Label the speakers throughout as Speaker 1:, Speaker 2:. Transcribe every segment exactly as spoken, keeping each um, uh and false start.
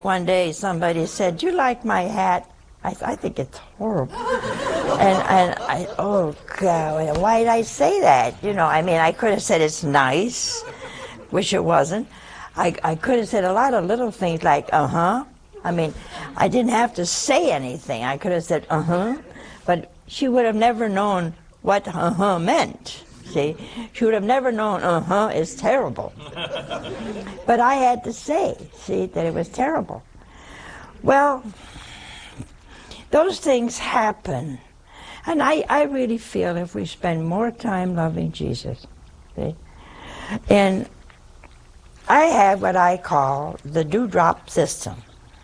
Speaker 1: One day somebody said, "Do you like my hat?" I, I think it's horrible. and and I, oh God, why did I say that? You know, I mean, I could have said it's nice, wish it wasn't. I, I could have said a lot of little things like, uh-huh. I mean, I didn't have to say anything. I could have said, uh-huh. But she would have never known what uh-huh meant. See, she would have never known uh-huh is terrible. But I had to say, see, that it was terrible. Well, those things happen. And I, I really feel if we spend more time loving Jesus, see, and I have what I call the dewdrop system.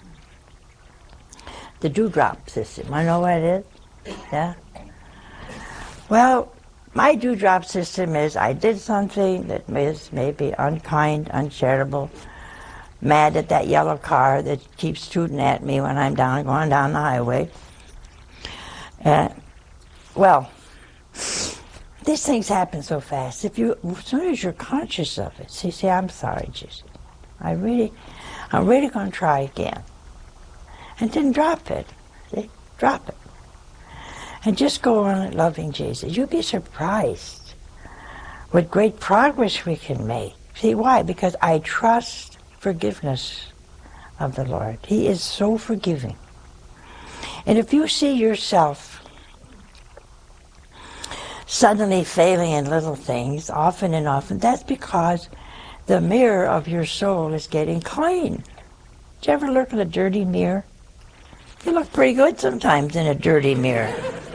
Speaker 1: The dewdrop system. I know what it is? Yeah? Well, my dewdrop system is I did something that is maybe unkind, uncharitable, mad at that yellow car that keeps tooting at me when I'm down going down the highway. And, well, these things happen so fast. If you, as soon as you're conscious of it, see, say, I'm sorry, Jesus. I really, I'm really going to try again. And then drop it. See? Drop it. And just go on loving Jesus. You'll be surprised what great progress we can make. See, why? Because I trust forgiveness of the Lord. He is so forgiving. And if you see yourself suddenly failing in little things, often and often, that's because the mirror of your soul is getting clean. Did you ever look at a dirty mirror? You look pretty good sometimes in a dirty mirror.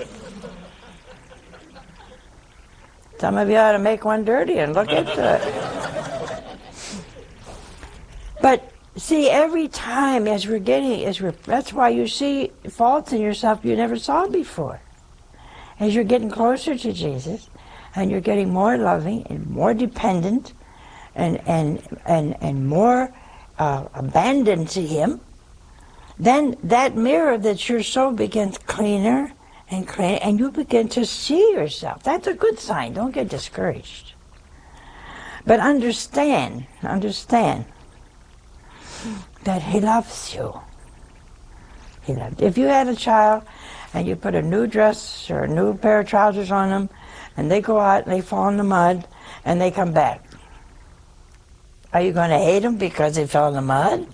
Speaker 1: Some of you ought to make one dirty and look into it. But see, every time as we're getting, as we're, that's why you see faults in yourself you never saw before. As you're getting closer to Jesus, and you're getting more loving and more dependent, and and and and more uh, abandoned to Him, then that mirror that your soul begins cleaner and cleaner, and you begin to see yourself. That's a good sign. Don't get discouraged. But understand, understand that He loves you. He loves you. If you had a child and you put a new dress or a new pair of trousers on them, and they go out and they fall in the mud and they come back, are you going to hate them because they fell in the mud?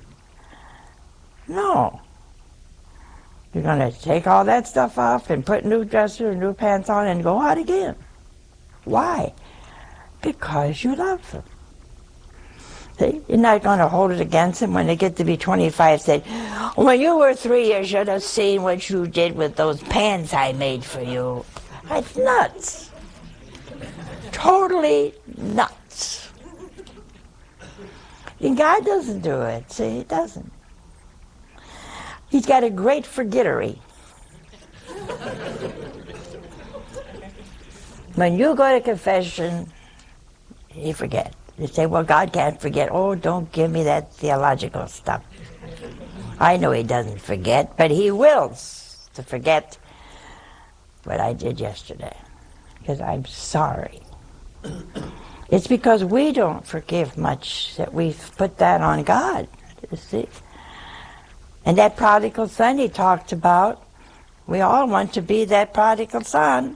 Speaker 1: No. You're going to take all that stuff off and put new dresses or new pants on and go out again. Why? Because you love them. See? You're not going to hold it against them when they get to be twenty-five, say, when you were three, you should have seen what you did with those pants I made for you. That's nuts. Totally nuts. And God doesn't do it. See, He doesn't. He's got a great forgettery. When you go to confession, He forgets. You say, well, God can't forget. Oh, don't give me that theological stuff. I know He doesn't forget, but He wills to forget what I did yesterday, because I'm sorry. It's because we don't forgive much that we've put that on God, you see. And that prodigal son He talked about, we all want to be that prodigal son.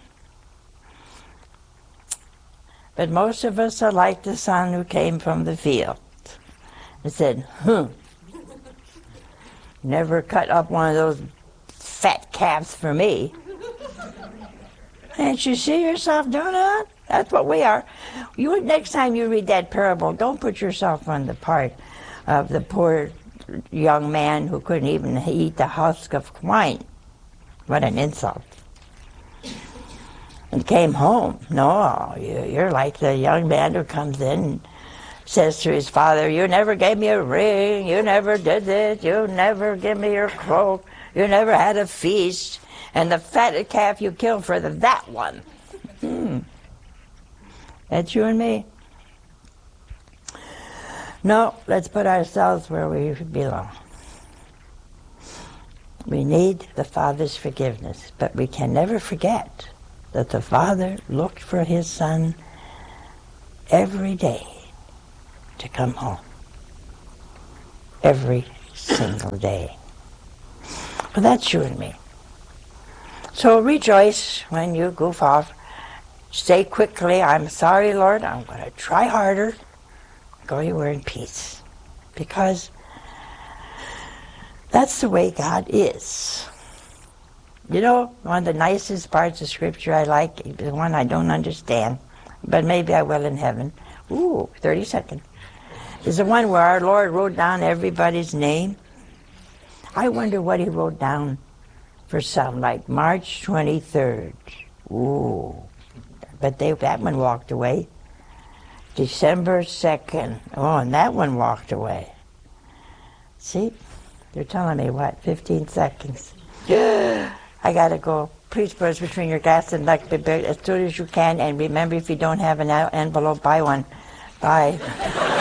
Speaker 1: But most of us are like the son who came from the field and said, hmm, never cut up one of those fat calves for me. Can't you see yourself doing that? That's what we are. You, next time you read that parable, don't put yourself on the part of the poor young man who couldn't even eat the husk of wine. What an insult. And came home. No, you're like the young man who comes in and says to his father, you never gave me a ring, you never did this, you never gave me your cloak, you never had a feast, and the fatted calf you killed for the, that one. Hmm. That's you and me. No, let's put ourselves where we belong. We need the Father's forgiveness, but we can never forget that the Father looked for His Son every day to come home. Every single day. Well, that's you and me. So rejoice when you goof off. Say quickly, I'm sorry, Lord, I'm going to try harder. Go your way in peace. Because that's the way God is. You know, one of the nicest parts of Scripture I like, the one I don't understand, but maybe I will in heaven. Ooh, thirty seconds. Is the one where our Lord wrote down everybody's name. I wonder what he wrote down for some, like March twenty-third. Ooh. But they, that one walked away. December second. Oh, and that one walked away. See? They're telling me, what, fifteen seconds. I gotta go. Please put us between your gas and luck as soon as you can, and remember, if you don't have an envelope, buy one. Bye.